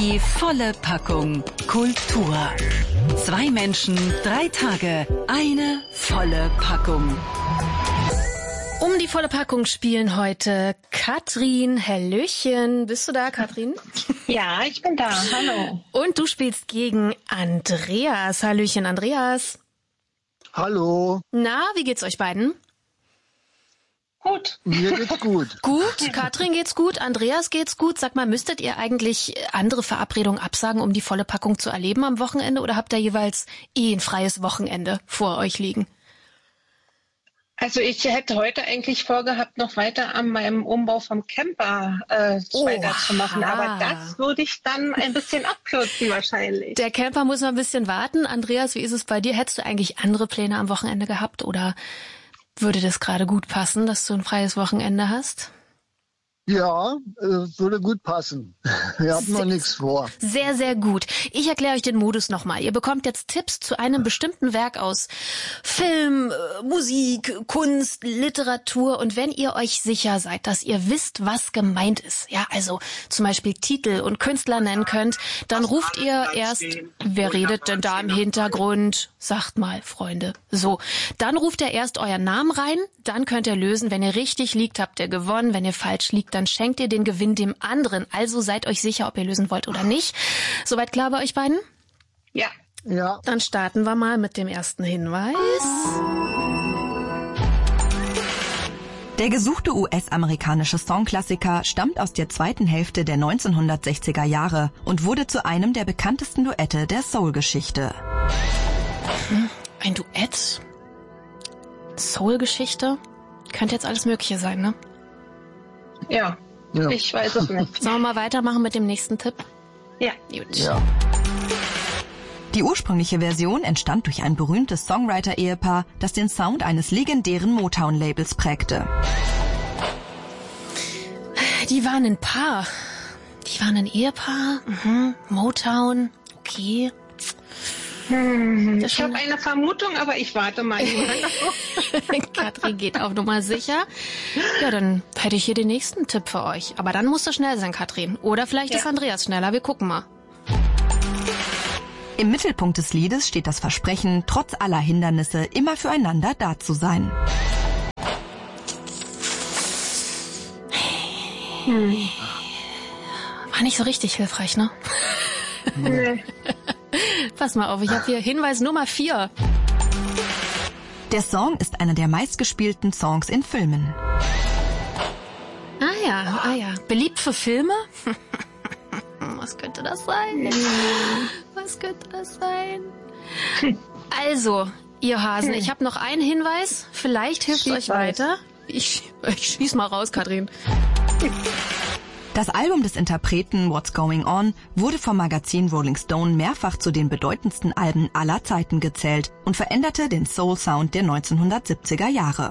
Die volle Packung Kultur. 2 Menschen, 3 Tage, eine volle Packung. Um die volle Packung spielen heute Katrin. Hallöchen. Bist du da, Katrin? Ja, ich bin da. Hallo. Und du spielst gegen Andreas. Hallöchen, Andreas. Hallo. Na, wie geht's euch beiden? Gut. Mir geht's gut. Gut, Katrin geht's gut, Andreas geht's gut. Sag mal, müsstet ihr eigentlich andere Verabredungen absagen, um die volle Packung zu erleben am Wochenende? Oder habt ihr jeweils ein freies Wochenende vor euch liegen? Also ich hätte heute eigentlich vorgehabt, noch weiter an meinem Umbau vom Camper weiterzumachen. Aber das würde ich dann ein bisschen abkürzen wahrscheinlich. Der Camper muss noch ein bisschen warten. Andreas, wie ist es bei dir? Hättest du eigentlich andere Pläne am Wochenende gehabt? Oder würde das gerade gut passen, dass du ein freies Wochenende hast? Ja, würde gut passen. Wir haben noch nichts vor. Sehr, sehr gut. Ich erkläre euch den Modus nochmal. Ihr bekommt jetzt Tipps zu einem bestimmten Werk aus Film, Musik, Kunst, Literatur. Und wenn ihr euch sicher seid, dass ihr wisst, was gemeint ist, ja, also zum Beispiel Titel und Künstler nennen könnt, dann ruft ihr erst, wer redet denn da im Hintergrund? Sagt mal, Freunde. So, dann ruft ihr erst euren Namen rein, dann könnt ihr lösen. Wenn ihr richtig liegt, habt ihr gewonnen. Wenn ihr falsch liegt, dann schenkt ihr den Gewinn dem anderen. Also seid euch sicher, ob ihr lösen wollt oder nicht. Soweit klar bei euch beiden? Ja. Ja. Dann starten wir mal mit dem ersten Hinweis. Der gesuchte US-amerikanische Songklassiker stammt aus der zweiten Hälfte der 1960er Jahre und wurde zu einem der bekanntesten Duette der Soul-Geschichte. Ein Duett? Soul-Geschichte? Könnte jetzt alles Mögliche sein, ne? Ja, ich weiß es nicht. Sollen wir mal weitermachen mit dem nächsten Tipp? Ja. Gut. Ja. Die ursprüngliche Version entstand durch ein berühmtes Songwriter-Ehepaar, das den Sound eines legendären Motown-Labels prägte. Die waren ein Paar. Die waren ein Ehepaar. Motown. Okay. Ich habe eine Vermutung, aber ich warte mal. Katrin geht auf Nummer sicher. Ja, dann hätte ich hier den nächsten Tipp für euch. Aber dann musst du schnell sein, Katrin. Oder vielleicht ist Andreas schneller. Wir gucken mal. Im Mittelpunkt des Liedes steht das Versprechen, trotz aller Hindernisse immer füreinander da zu sein. War nicht so richtig hilfreich, ne? Nee. Pass mal auf, ich habe hier Hinweis Nummer 4. Der Song ist einer der meistgespielten Songs in Filmen. Ah ja. Beliebt für Filme? Was könnte das sein? Was könnte das sein? Also, ihr Hasen, ich habe noch einen Hinweis. Vielleicht hilft euch weiter. Ich schieß mal raus, Katrin. Das Album des Interpreten What's Going On wurde vom Magazin Rolling Stone mehrfach zu den bedeutendsten Alben aller Zeiten gezählt und veränderte den Soul-Sound der 1970er Jahre.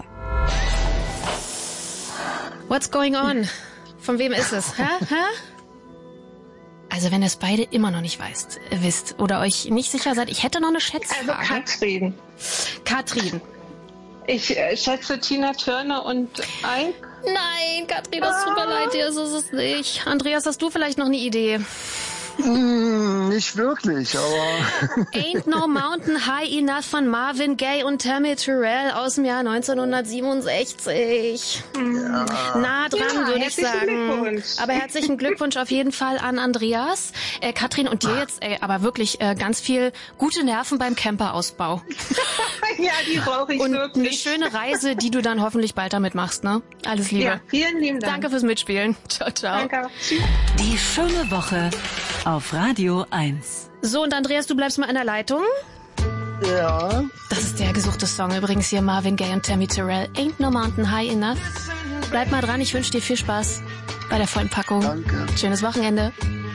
What's Going On? Von wem ist es? Hä? Also wenn ihr es beide immer noch nicht wisst oder euch nicht sicher seid, ich hätte noch eine Schätzfrage. Also Katrin. Ich schätze Tina Turner und Ike. Nein, Katrin, das tut mir leid, dir ist es nicht. Andreas, hast du vielleicht noch eine Idee? Nicht wirklich, aber... Ain't No Mountain High Enough von Marvin Gaye und Tammy Terrell aus dem Jahr 1967. Ja. Nah dran, würde ich sagen. Aber herzlichen Glückwunsch auf jeden Fall an Andreas. Katrin, und dir jetzt aber wirklich ganz viel gute Nerven beim Camperausbau. Ja, die brauche ich und wirklich. eine schöne Reise, die du dann hoffentlich bald damit machst, ne? Alles Liebe. Ja, vielen lieben Dank. Danke fürs Mitspielen. Ciao, ciao. Danke. Tschüss. Die schöne Woche auf Radio 1. So, und Andreas, du bleibst mal an der Leitung. Ja. Das ist der gesuchte Song übrigens hier, Marvin Gaye und Tammy Terrell. Ain't No Mountain High Enough. Bleib mal dran, ich wünsche dir viel Spaß bei der vollen Packung. Danke. Schönes Wochenende.